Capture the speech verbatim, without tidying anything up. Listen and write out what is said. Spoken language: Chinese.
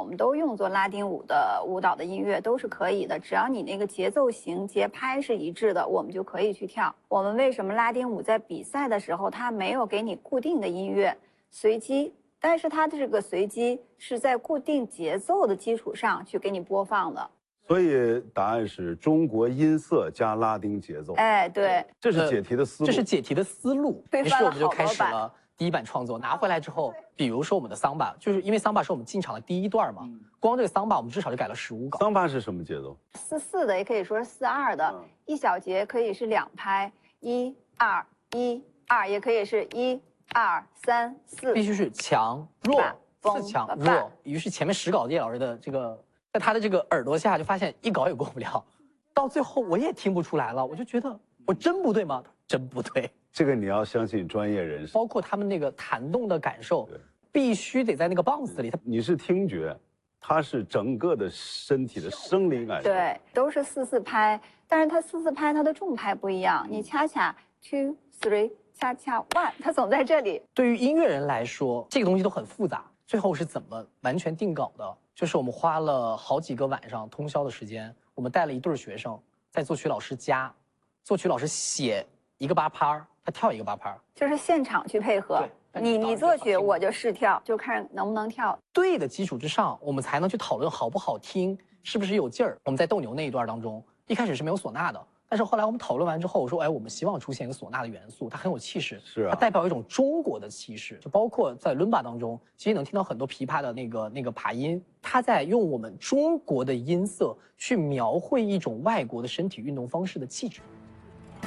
们都用作拉丁舞的舞蹈的音乐都是可以的，只要你那个节奏型、节拍是一致的，我们就可以去跳。我们为什么拉丁舞在比赛的时候，它没有给你固定的音乐，随机，但是它的这个随机是在固定节奏的基础上去给你播放的。 所以答案是中国音色加拉丁节奏。 哎，对， 这是解题的思路。 这是解题的思路。 推翻了于是我们就开始好多了第一版创作。拿回来之后，比如说我们的桑巴，就是因为桑巴是我们进场的第一段嘛， 嗯、 光这个桑巴我们至少就改了十五稿。 桑巴是什么节奏？ 四四的也可以说是四二的，嗯、一小节可以是两拍，一二一二，也可以是一二三四， 必须是强弱四强弱。于是前面十稿叶老师的这个。在他的这个耳朵下，就发现一稿也过不了，到最后我也听不出来了，我就觉得我真不对吗？真不对。 这个你要相信专业人士， 包括他们那个弹动的感受，必须得在那个 bounce 里。 你是听觉，它是整个的身体的生理感受。 对，都是四四拍，但是它四四拍它的重拍不一样，你恰恰 two three 恰恰 one， 它总在这里。 对于音乐人来说，这个东西都很复杂。最后是怎么完全定稿的？就是我们花了好几个晚上通宵的时间，我们带了一对学生，在作曲老师家，作曲老师写一个八拍，他跳一个八拍， 就是现场去配合。你你作曲，我就试跳，就看能不能跳。 对的基础之上，我们才能去讨论好不好听，是不是有劲儿。我们在斗牛那一段当中，一开始是没有唢呐的。但是后来我们讨论完之后，我说，哎，我们希望出现一个唢呐的元素，它很有气势， 是啊， 它代表一种中国的气势。就包括在伦巴当中，其实能听到很多琵琶的那个那个爬音，它在用我们中国的音色去描绘一种外国的身体运动方式的气质。